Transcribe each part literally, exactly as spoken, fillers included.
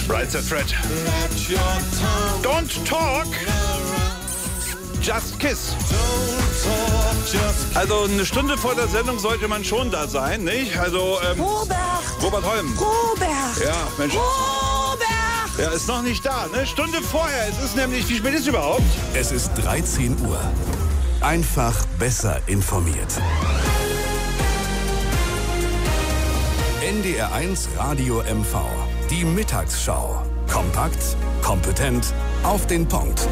Right Said Fred. Don't talk, just kiss. Also eine Stunde vor der Sendung sollte man schon da sein, nicht? Also ähm, Robert! Robert Holm. Robert! Ja, Mensch. Robert! Ja, ist noch nicht da, ne? Stunde vorher. Es ist nämlich, wie spät ist es überhaupt? Es ist dreizehn Uhr. Einfach besser informiert. N D R eins Radio M V. Die Mittagsschau. Kompakt, kompetent, auf den Punkt.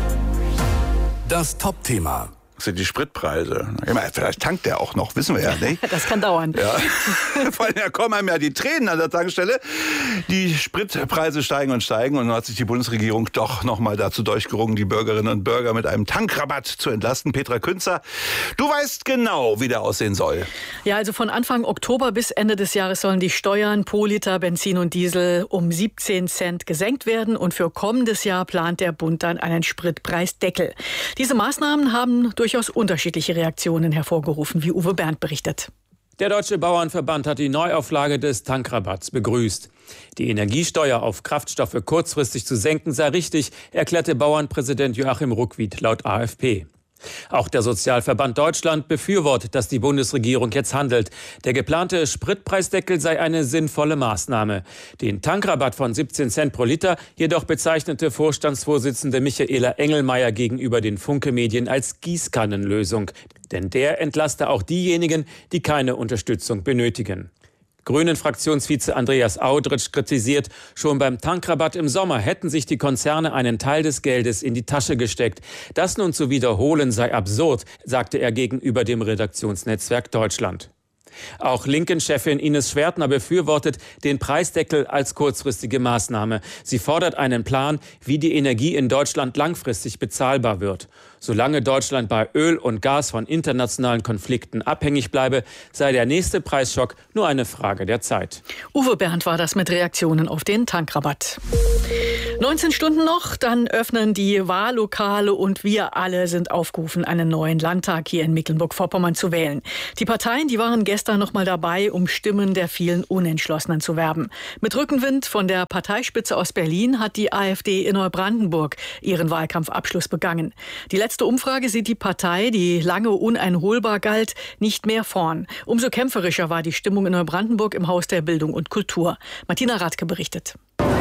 Das Top-Thema. Das sind die Spritpreise. Vielleicht tankt der auch noch, wissen wir ja nicht. Das kann dauern. Ja. Vor allem, da kommen einem ja die Tränen an der Tankstelle. Die Spritpreise steigen und steigen. Und nun hat sich die Bundesregierung doch noch mal dazu durchgerungen, die Bürgerinnen und Bürger mit einem Tankrabatt zu entlasten. Petra Künzer, du weißt genau, wie der aussehen soll. Ja, also von Anfang Oktober bis Ende des Jahres sollen die Steuern pro Liter Benzin und Diesel um siebzehn Cent gesenkt werden. Und für kommendes Jahr plant der Bund dann einen Spritpreisdeckel. Diese Maßnahmen haben durchaus unterschiedliche Reaktionen hervorgerufen, wie Uwe Bernd berichtet. Der Deutsche Bauernverband hat die Neuauflage des Tankrabatts begrüßt. Die Energiesteuer auf Kraftstoffe kurzfristig zu senken sei richtig, erklärte Bauernpräsident Joachim Ruckwied laut A F P. Auch der Sozialverband Deutschland befürwortet, dass die Bundesregierung jetzt handelt. Der geplante Spritpreisdeckel sei eine sinnvolle Maßnahme. Den Tankrabatt von siebzehn Cent pro Liter jedoch bezeichnete Vorstandsvorsitzende Michaela Engelmeier gegenüber den Funke-Medien als Gießkannenlösung. Denn der entlaste auch diejenigen, die keine Unterstützung benötigen. Grünen-Fraktionsvize Andreas Audritsch kritisiert, schon beim Tankrabatt im Sommer hätten sich die Konzerne einen Teil des Geldes in die Tasche gesteckt. Das nun zu wiederholen sei absurd, sagte er gegenüber dem Redaktionsnetzwerk Deutschland. Auch Linken-Chefin Ines Schwertner befürwortet den Preisdeckel als kurzfristige Maßnahme. Sie fordert einen Plan, wie die Energie in Deutschland langfristig bezahlbar wird. Solange Deutschland bei Öl und Gas von internationalen Konflikten abhängig bleibe, sei der nächste Preisschock nur eine Frage der Zeit. Uwe Bernd war das mit Reaktionen auf den Tankrabatt. neunzehn Stunden noch, dann öffnen die Wahllokale und wir alle sind aufgerufen, einen neuen Landtag hier in Mecklenburg-Vorpommern zu wählen. Die Parteien, die waren gestern noch mal dabei, um Stimmen der vielen Unentschlossenen zu werben. Mit Rückenwind von der Parteispitze aus Berlin hat die AfD in Neubrandenburg ihren Wahlkampfabschluss begangen. Die letzte Umfrage sieht die Partei, die lange uneinholbar galt, nicht mehr vorn. Umso kämpferischer war die Stimmung in Neubrandenburg im Haus der Bildung und Kultur. Martina Radke berichtet.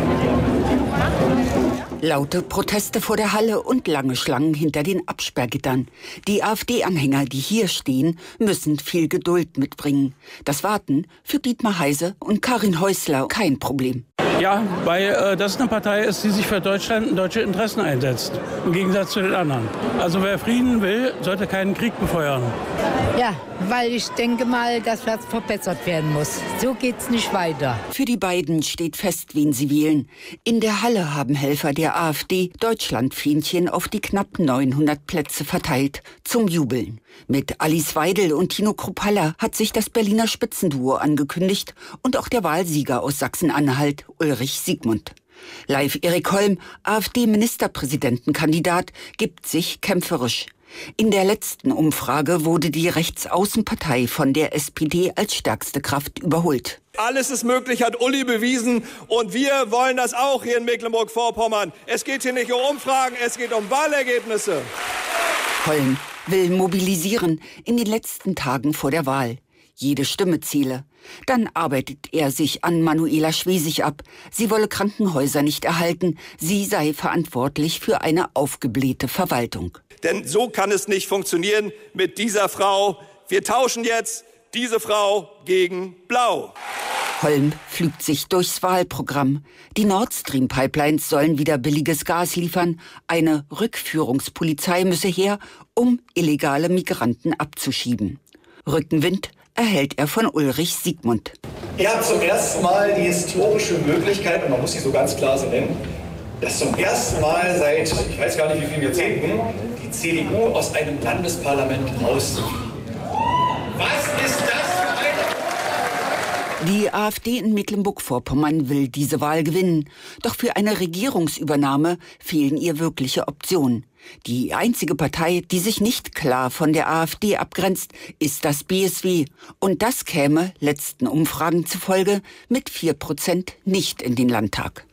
Laute Proteste vor der Halle und lange Schlangen hinter den Absperrgittern. Die AfD-Anhänger, die hier stehen, müssen viel Geduld mitbringen. Das Warten für Dietmar Heise und Karin Häusler kein Problem. Ja, weil äh, das eine Partei ist, die sich für Deutschland und deutsche Interessen einsetzt. Im Gegensatz zu den anderen. Also wer Frieden will, sollte keinen Krieg befeuern. Ja, weil ich denke mal, dass was verbessert werden muss. So geht's nicht weiter. Für die beiden steht fest, wen sie wählen. In der Halle haben Helfer der AfD Deutschlandfähnchen auf die knapp neunhundert Plätze verteilt, zum Jubeln. Mit Alice Weidel und Tino Kruppalla hat sich das Berliner Spitzenduo angekündigt und auch der Wahlsieger aus Sachsen-Anhalt, Ulrich Siegmund. Live Erik Holm, AfD-Ministerpräsidentenkandidat, gibt sich kämpferisch. In der letzten Umfrage wurde die Rechtsaußenpartei von der S P D als stärkste Kraft überholt. Alles ist möglich, hat Uli bewiesen. Und wir wollen das auch hier in Mecklenburg-Vorpommern. Es geht hier nicht um Umfragen, es geht um Wahlergebnisse. Holm will mobilisieren in den letzten Tagen vor der Wahl. Jede Stimme zähle. Dann arbeitet er sich an Manuela Schwesig ab. Sie wolle Krankenhäuser nicht erhalten. Sie sei verantwortlich für eine aufgeblähte Verwaltung. Denn so kann es nicht funktionieren mit dieser Frau. Wir tauschen jetzt diese Frau gegen Blau. Holm pflügt sich durchs Wahlprogramm. Die Nord Stream Pipelines sollen wieder billiges Gas liefern. Eine Rückführungspolizei müsse her, um illegale Migranten abzuschieben. Rückenwind erhält er von Ulrich Siegmund. Er hat zum ersten Mal die historische Möglichkeit, und man muss sie so ganz klar so nennen, dass zum ersten Mal seit, ich weiß gar nicht wie vielen Jahrzehnten, die C D U aus einem Landesparlament rauszufliegen. Was ist das für eine... Die AfD in Mecklenburg-Vorpommern will diese Wahl gewinnen. Doch für eine Regierungsübernahme fehlen ihr wirkliche Optionen. Die einzige Partei, die sich nicht klar von der AfD abgrenzt, ist das B S W. Und das käme, letzten Umfragen zufolge, mit vier Prozent nicht in den Landtag.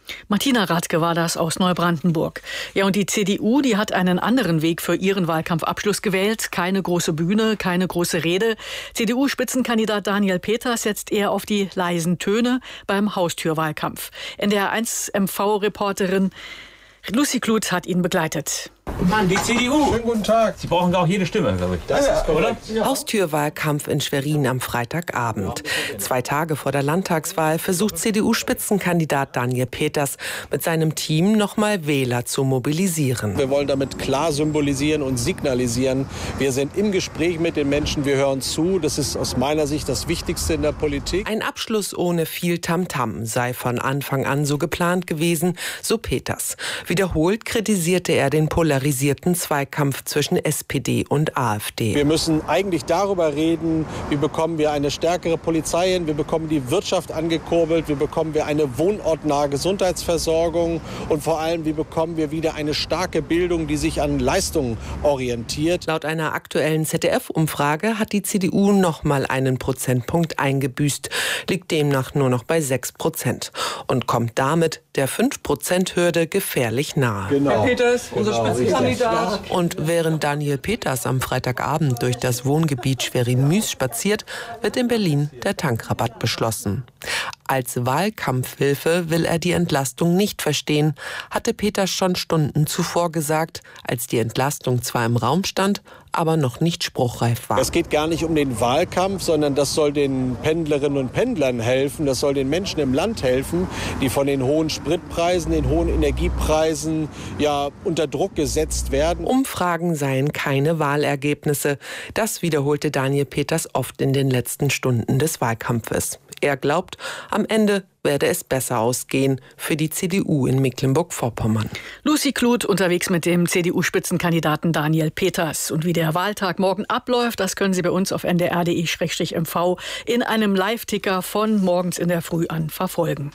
Martina Radke war das aus Neubrandenburg. Ja, und die C D U, die hat einen anderen Weg für ihren Wahlkampfabschluss gewählt. Keine große Bühne, keine große Rede. C D U-Spitzenkandidat Daniel Peters setzt eher auf die leisen Töne beim Haustürwahlkampf. N D R eins M V-Reporterin Lucy Kluth hat ihn begleitet. Mann, die C D U. Schönen guten Tag. Sie brauchen auch jede Stimme, glaube ich. Das ist oder? Haustürwahlkampf in Schwerin am Freitagabend. Zwei Tage vor der Landtagswahl versucht C D U-Spitzenkandidat Daniel Peters mit seinem Team nochmal Wähler zu mobilisieren. Wir wollen damit klar symbolisieren und signalisieren, wir sind im Gespräch mit den Menschen, wir hören zu. Das ist aus meiner Sicht das Wichtigste in der Politik. Ein Abschluss ohne viel Tamtam sei von Anfang an so geplant gewesen, so Peters. Wiederholt kritisierte er den polarisierten Zweikampf zwischen S P D und AfD. Wir müssen eigentlich darüber reden, wie bekommen wir eine stärkere Polizei hin, wie bekommen die Wirtschaft angekurbelt, wie bekommen wir eine wohnortnahe Gesundheitsversorgung und vor allem, wie bekommen wir wieder eine starke Bildung, die sich an Leistungen orientiert. Laut einer aktuellen Z D F-Umfrage hat die C D U noch mal einen Prozentpunkt eingebüßt, liegt demnach nur noch bei sechs Prozent und kommt damit der fünf Prozent Hürde gefährlich nahe. Genau. Herr Peters, unser Genau. Spitzenkandidat. Und während Daniel Peters am Freitagabend durch das Wohngebiet Schwerin-Müs spaziert, wird in Berlin der Tankrabatt beschlossen. Als Wahlkampfhilfe will er die Entlastung nicht verstehen, hatte Peters schon Stunden zuvor gesagt, als die Entlastung zwar im Raum stand, aber noch nicht spruchreif war. Es geht gar nicht um den Wahlkampf, sondern das soll den Pendlerinnen und Pendlern helfen, das soll den Menschen im Land helfen, die von den hohen Spritpreisen, den hohen Energiepreisen ja unter Druck gesetzt werden. Umfragen seien keine Wahlergebnisse. Das wiederholte Daniel Peters oft in den letzten Stunden des Wahlkampfes. Er glaubt, am Ende werde es besser ausgehen für die C D U in Mecklenburg-Vorpommern. Lucy Kluth unterwegs mit dem C D U-Spitzenkandidaten Daniel Peters. Und wie der Wahltag morgen abläuft, das können Sie bei uns auf n d r punkt d e slash m v in einem Live-Ticker von morgens in der Früh an verfolgen.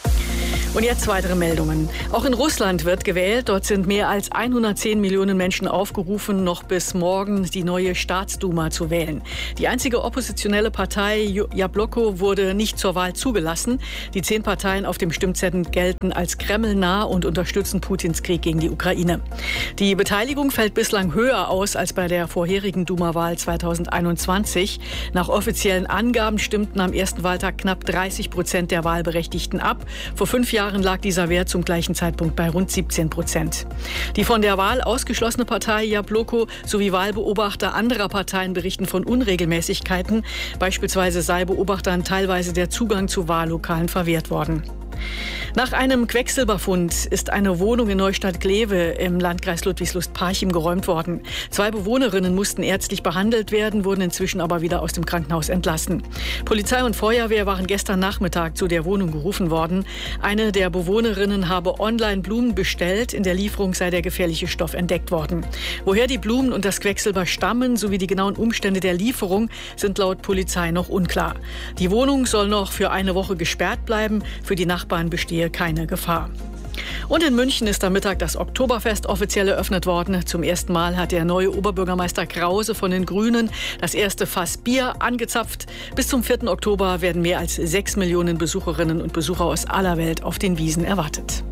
Und jetzt weitere Meldungen. Auch in Russland wird gewählt. Dort sind mehr als hundertzehn Millionen Menschen aufgerufen, noch bis morgen die neue Staatsduma zu wählen. Die einzige oppositionelle Partei, Jabloko, wurde nicht zur Wahl zugelassen. Die zehn Parteien auf dem Stimmzettel gelten als kremlnah und unterstützen Putins Krieg gegen die Ukraine. Die Beteiligung fällt bislang höher aus als bei der vorherigen Duma-Wahl zweitausendeinundzwanzig. Nach offiziellen Angaben stimmten am ersten Wahltag knapp dreißig Prozent der Wahlberechtigten ab. Vor fünf Jahren lag dieser Wert zum gleichen Zeitpunkt bei rund siebzehn Prozent. Die von der Wahl ausgeschlossene Partei Jabloko sowie Wahlbeobachter anderer Parteien berichten von Unregelmäßigkeiten. Beispielsweise sei Beobachtern teilweise der Zugang zu Wahllokalen verwehrt worden. Nach einem Quecksilberfund ist eine Wohnung in Neustadt-Glewe im Landkreis Ludwigslust-Parchim geräumt worden. Zwei Bewohnerinnen mussten ärztlich behandelt werden, wurden inzwischen aber wieder aus dem Krankenhaus entlassen. Polizei und Feuerwehr waren gestern Nachmittag zu der Wohnung gerufen worden. Eine der Bewohnerinnen habe online Blumen bestellt. In der Lieferung sei der gefährliche Stoff entdeckt worden. Woher die Blumen und das Quecksilber stammen, sowie die genauen Umstände der Lieferung, sind laut Polizei noch unklar. Die Wohnung soll noch für eine Woche gesperrt bleiben. Für die Nachbarn bestehe keine Gefahr. Und in München ist am Mittag das Oktoberfest offiziell eröffnet worden. Zum ersten Mal hat der neue Oberbürgermeister Krause von den Grünen das erste Fass Bier angezapft. Bis zum vierten Oktober werden mehr als sechs Millionen Besucherinnen und Besucher aus aller Welt auf den Wiesen erwartet.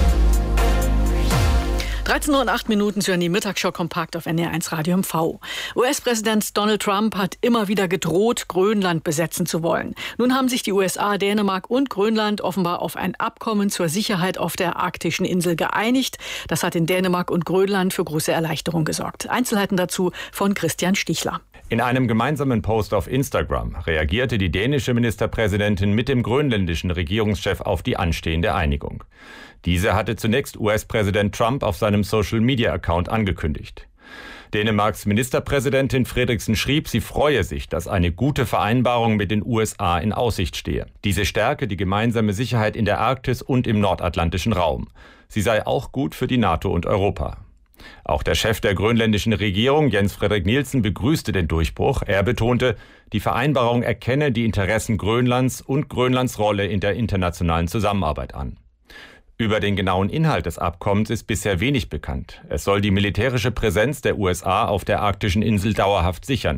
dreizehn Uhr und acht Minuten zu die Mittagsschau kompakt auf N D R eins Radio M V. U S-Präsident Donald Trump hat immer wieder gedroht, Grönland besetzen zu wollen. Nun haben sich die U S A, Dänemark und Grönland offenbar auf ein Abkommen zur Sicherheit auf der arktischen Insel geeinigt. Das hat in Dänemark und Grönland für große Erleichterung gesorgt. Einzelheiten dazu von Christian Stichler. In einem gemeinsamen Post auf Instagram reagierte die dänische Ministerpräsidentin mit dem grönländischen Regierungschef auf die anstehende Einigung. Diese hatte zunächst U S-Präsident Trump auf seinem Social-Media-Account angekündigt. Dänemarks Ministerpräsidentin Frederiksen schrieb, sie freue sich, dass eine gute Vereinbarung mit den U S A in Aussicht stehe. Diese stärke die gemeinsame Sicherheit in der Arktis und im nordatlantischen Raum. Sie sei auch gut für die NATO und Europa. Auch der Chef der grönländischen Regierung, Jens Frederik Nielsen, begrüßte den Durchbruch. Er betonte, die Vereinbarung erkenne die Interessen Grönlands und Grönlands Rolle in der internationalen Zusammenarbeit an. Über den genauen Inhalt des Abkommens ist bisher wenig bekannt. Es soll die militärische Präsenz der U S A auf der arktischen Insel dauerhaft sichern.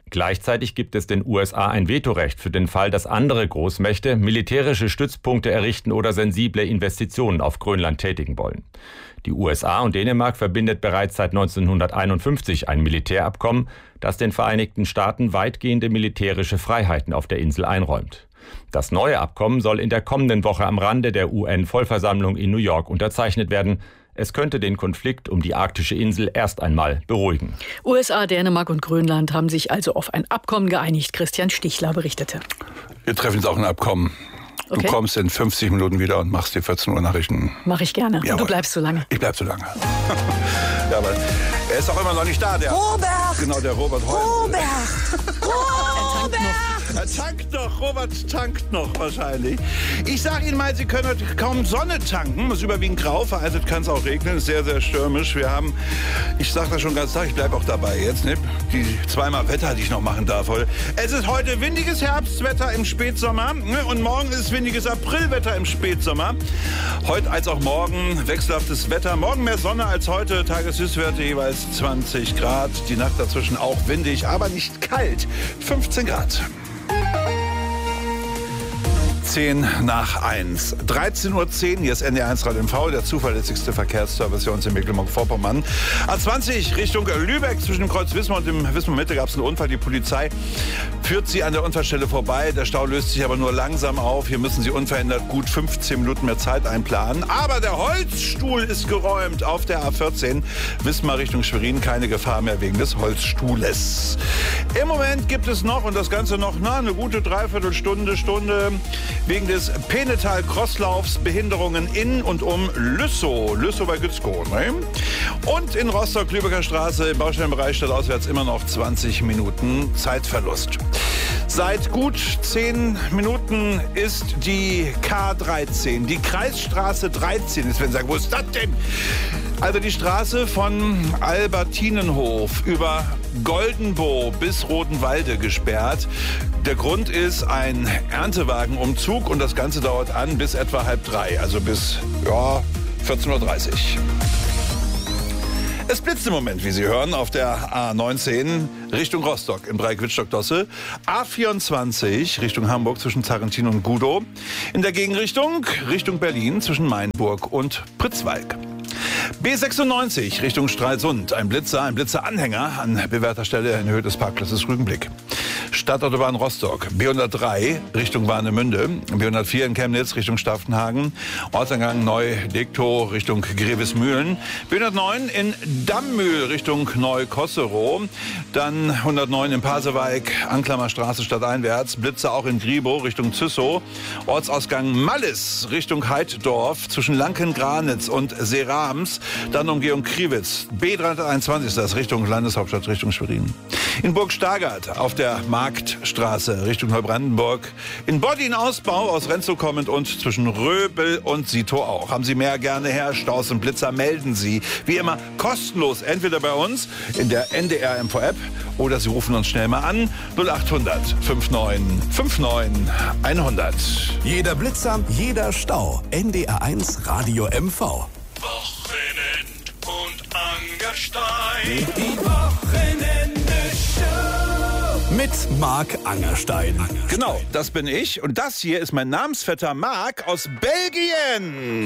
Gleichzeitig gibt es den U S A ein Vetorecht für den Fall, dass andere Großmächte militärische Stützpunkte errichten oder sensible Investitionen auf Grönland tätigen wollen. Die U S A und Dänemark verbindet bereits seit neunzehnhunderteinundfünfzig ein Militärabkommen, das den Vereinigten Staaten weitgehende militärische Freiheiten auf der Insel einräumt. Das neue Abkommen soll in der kommenden Woche am Rande der U N-Vollversammlung in New York unterzeichnet werden. Es könnte den Konflikt um die arktische Insel erst einmal beruhigen. U S A, Dänemark und Grönland haben sich also auf ein Abkommen geeinigt. Christian Stichler berichtete. Wir treffen jetzt auch ein Abkommen. Du Okay. kommst in fünfzig Minuten wieder und machst die vierzehn Uhr Nachrichten. Mache ich gerne. Jawohl. Und du bleibst so lange. Ich bleib so lange. Ja, aber er ist auch immer noch nicht da, der Robert! Genau, der Robert Holm. Robert! Robert! Er tankt noch, Robert tankt noch wahrscheinlich. Ich sage Ihnen mal, Sie können heute kaum Sonne tanken. Es ist überwiegend grau, vereinzelt kann es auch regnen. Ist sehr, sehr stürmisch. Wir haben, ich sage das schon ganz Tag, ich bleibe auch dabei jetzt, ne? Die zweimal Wetter, die ich noch machen darf heute. Es ist heute windiges Herbstwetter im Spätsommer, ne? Und morgen ist windiges Aprilwetter im Spätsommer. Heute als auch morgen wechselhaftes Wetter. Morgen mehr Sonne als heute. Tageshöchstwerte jeweils zwanzig Grad. Die Nacht dazwischen auch windig, aber nicht kalt. fünfzehn Grad. zehn nach eins. dreizehn Uhr zehn, hier ist N D R eins Radio M V, der zuverlässigste Verkehrsservice für uns in Mecklenburg-Vorpommern. A zwanzig Richtung Lübeck, zwischen dem Kreuz Wismar und dem Wismar Mitte gab es einen Unfall. Die Polizei führt sie an der Unfallstelle vorbei. Der Stau löst sich aber nur langsam auf. Hier müssen sie unverändert gut fünfzehn Minuten mehr Zeit einplanen. Aber der Holzstuhl ist geräumt auf der A vierzehn. Wismar Richtung Schwerin, keine Gefahr mehr wegen des Holzstuhles. Im Moment gibt es noch, und das Ganze noch na, eine gute Dreiviertelstunde, Stunde, wegen des Penetal-Crosslaufs Behinderungen in und um Lüssow. Lüssow bei Gützkow. Ne? Und in Rostock-Lübecker Straße im Baustellenbereich stadtauswärts immer noch zwanzig Minuten Zeitverlust. Seit gut zehn Minuten ist die K dreizehn, die Kreisstraße dreizehn. Jetzt werden Sie sagen, wo ist das denn? Also die Straße von Albertinenhof über Goldenbow bis Rodenwalde gesperrt. Der Grund ist ein Erntewagenumzug und das Ganze dauert an bis etwa halb drei, also bis ja, vierzehn Uhr dreißig. Es blitzt im Moment, wie Sie hören, auf der A neunzehn Richtung Rostock im Bereich Wittstock-Dosse. A vierundzwanzig Richtung Hamburg zwischen Zarrentin und Gudow. In der Gegenrichtung Richtung Berlin zwischen Mainburg und Pritzwalk. B sechsundneunzig Richtung Stralsund. Ein Blitzer, ein Blitzeranhänger an bewährter Stelle in Höhe des Parkplatzes Rügenblick. Stadtautobahn Rostock. B hundertdrei Richtung Warnemünde. B hundertvier in Chemnitz Richtung Staffenhagen. Ortseingang Neu-Dektow Richtung Grevesmühlen. B hundertneun in Dammühl Richtung Neu-Kosserow. Dann hundertneun in Pasewalk, Anklammer Straße stadteinwärts. Blitzer auch in Gribow Richtung Züssow. Ortsausgang Mallis Richtung Heiddorf zwischen Lanken-Granitz und Serams. Dann Umgehung Kriwitz. B dreihunderteinundzwanzig ist das Richtung Landeshauptstadt Richtung Schwerin. In Burg Stargard auf der Marktstraße Richtung Neubrandenburg. In Boddin Ausbau aus Renzow kommend und zwischen Röbel und Sitow auch. Haben Sie mehr gerne her, Staus und Blitzer, melden Sie. Wie immer kostenlos, entweder bei uns in der N D R M V App oder Sie rufen uns schnell mal an null acht hundert neunundfünfzig neunundfünfzig hundert. Jeder Blitzer, jeder Stau. N D R eins Radio M V. Wochenend und Angerstein. Die Wochenende-Show. Mit Marc Angerstein. Genau, das bin ich. Und das hier ist mein Namensvetter Marc aus Belgien.